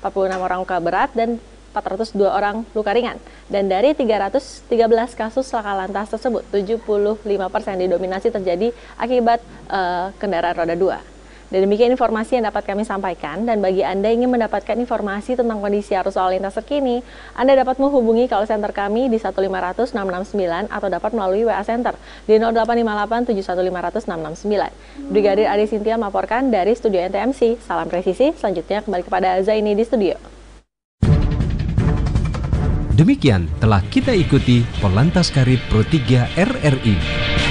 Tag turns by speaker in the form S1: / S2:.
S1: 46 orang luka berat, dan 402 orang luka ringan. Dan dari 313 kasus laka lantas tersebut, 75% didominasi terjadi akibat kendaraan roda 2. Dan demikian informasi yang dapat kami sampaikan, dan bagi Anda yang ingin mendapatkan informasi tentang kondisi arus lalu lintas terkini, Anda dapat menghubungi call center kami di 1500669 atau dapat melalui WA Center di 0858 71500 669. Brigadir Adi Sintia melaporkan dari Studio NTMC. Salam presisi, selanjutnya kembali kepada Zaini di studio.
S2: Demikian telah kita ikuti Polantas Karib Pro 3 RRI.